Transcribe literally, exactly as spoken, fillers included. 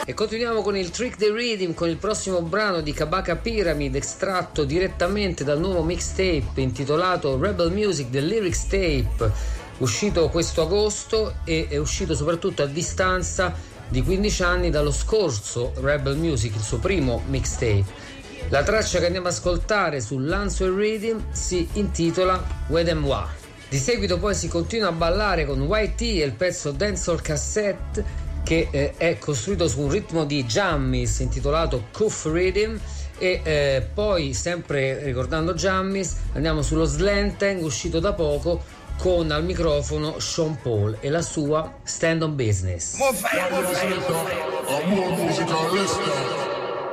E continuiamo con il Trick the Rhythm, con il prossimo brano di Kabaka Pyramid, estratto direttamente dal nuovo mixtape intitolato Rebel Music, The Lyrics Tape, uscito questo agosto e è uscito soprattutto a distanza di quindici anni dallo scorso Rebel Music, il suo primo mixtape. La traccia che andiamo ad ascoltare su Lanswell Rhythm si intitola Wedem Wa. Di seguito poi si continua a ballare con Y T e il pezzo Dancehall Cassette, che eh, è costruito su un ritmo di Jammis intitolato Kuff Rhythm, e eh, poi, sempre ricordando Jammis, andiamo sullo Slantang uscito da poco con al microfono Sean Paul e la sua Stand on Business. More fire, more fire, more fire.